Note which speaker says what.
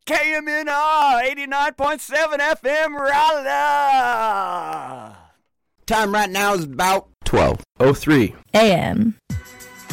Speaker 1: KMNR 89.7 FM Raleigh. Time right now is about 12:03
Speaker 2: AM.